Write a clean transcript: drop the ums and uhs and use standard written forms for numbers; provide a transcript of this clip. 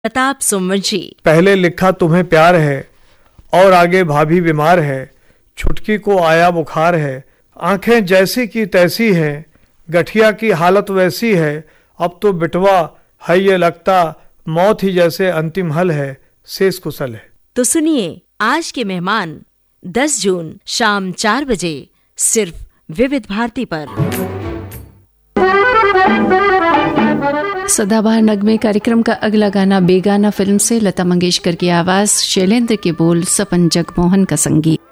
प्रताप सुमवंशी। पहले लिखा तुम्हें प्यार है और आगे भाभी बीमार है, छुटकी को आया बुखार है, आंखें जैसी की तैसी है, गठिया की हालत वैसी है, अब तो बिटवा है ये लगता मौत ही जैसे अंतिम हल है, शेष कुशल है। तो सुनिए आज के मेहमान 10 जून शाम 4 बजे सिर्फ विविध भारती पर। सदाबहार नगमे कार्यक्रम का अगला गाना बेगाना फिल्म से लता मंगेशकर की आवाज, शैलेंद्र के बोल, सपन जगमोहन का संगीत।